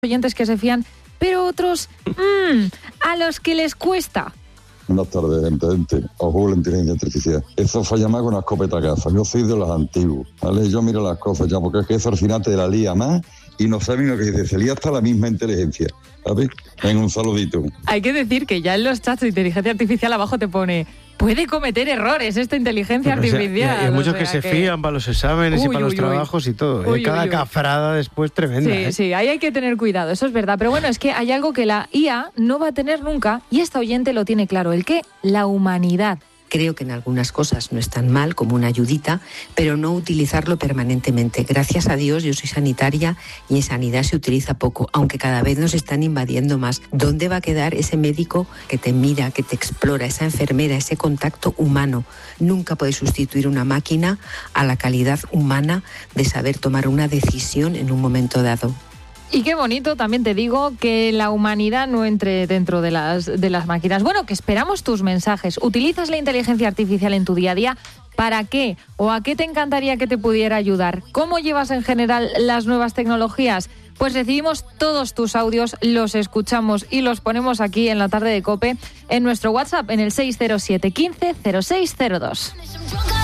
oyentes que se fían, pero otros a los que les cuesta. Buenas tardes, gente. Os juego la inteligencia artificial. Eso falla más con una escopeta gafa. Yo soy de los antiguos, ¿vale? Yo miro las cosas ya, porque es que eso al final te la lía más y no saben lo que dice. Se lía hasta la misma inteligencia, ¿sabes? Venga, un saludito. Hay que decir que ya en los chats de inteligencia artificial abajo te pone: puede cometer errores esta inteligencia artificial. Hay muchos que se fían para los exámenes y para los trabajos y todo. Cada cafrada después tremenda. Sí, sí, ahí hay que tener cuidado, eso es verdad. Pero bueno, es que hay algo que la IA no va a tener nunca, y esta oyente lo tiene claro. ¿El qué? La humanidad. Creo que en algunas cosas no es tan mal, como una ayudita, pero no utilizarlo permanentemente. Gracias a Dios, yo soy sanitaria y en sanidad se utiliza poco, aunque cada vez nos están invadiendo más. ¿Dónde va a quedar ese médico que te mira, que te explora, esa enfermera, ese contacto humano? Nunca puede sustituir una máquina a la calidad humana de saber tomar una decisión en un momento dado. Y qué bonito, también te digo, que la humanidad no entre dentro de las máquinas. Bueno, que esperamos tus mensajes. ¿Utilizas la inteligencia artificial en tu día a día? ¿Para qué? ¿O a qué te encantaría que te pudiera ayudar? ¿Cómo llevas en general las nuevas tecnologías? Pues recibimos todos tus audios, los escuchamos y los ponemos aquí en la tarde de COPE en nuestro WhatsApp en el 607 15 0602.